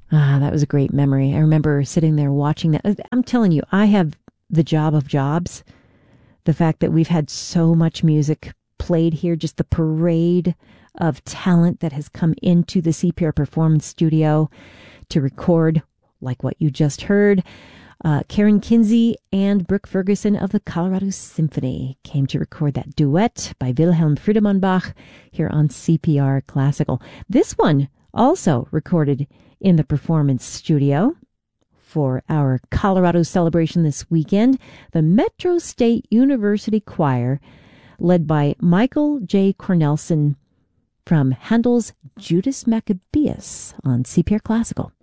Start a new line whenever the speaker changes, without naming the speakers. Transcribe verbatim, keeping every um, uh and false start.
Ah, that was a great memory. I remember sitting there watching that. I'm telling you, I have the job of jobs. The fact that we've had so much music played here, just the parade of talent that has come into the C P R Performance Studio to record, like what you just heard. Uh, Karen Kinsey and Brooke Ferguson of the Colorado Symphony came to record that duet by Wilhelm Friedemann Bach here on C P R Classical. This one also recorded in the Performance Studio for our Colorado celebration this weekend. The Metro State University Choir, led by Michael J. Cornelson from Handel's Judas Maccabeus on C P R Classical.